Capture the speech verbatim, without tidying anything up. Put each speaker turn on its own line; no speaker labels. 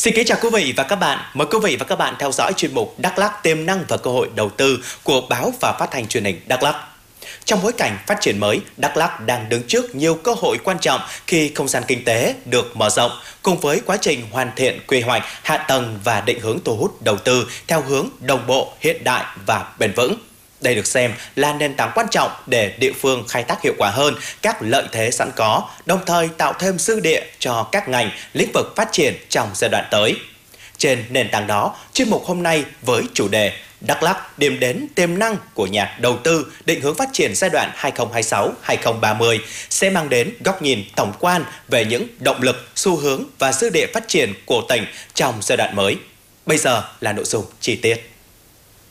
Xin kính chào quý vị và các bạn. Mời quý vị và các bạn theo dõi chuyên mục Đắk Lắk tiềm năng và cơ hội đầu tư của báo và phát thanh truyền hình Đắk Lắk. Trong bối cảnh phát triển mới, Đắk Lắk đang đứng trước nhiều cơ hội quan trọng khi không gian kinh tế được mở rộng, cùng với quá trình hoàn thiện quy hoạch, hạ tầng và định hướng thu hút đầu tư theo hướng đồng bộ, hiện đại và bền vững. Đây được xem là nền tảng quan trọng để địa phương khai thác hiệu quả hơn các lợi thế sẵn có, đồng thời tạo thêm dư địa cho các ngành, lĩnh vực phát triển trong giai đoạn tới. Trên nền tảng đó, chuyên mục hôm nay với chủ đề Đắk Lắk điểm đến tiềm năng của nhà đầu tư định hướng phát triển giai đoạn hai nghìn không trăm hai mươi sáu đến hai nghìn không trăm ba mươi sẽ mang đến góc nhìn tổng quan về những động lực, xu hướng và dư địa phát triển của tỉnh trong giai đoạn mới. Bây giờ là nội dung chi tiết.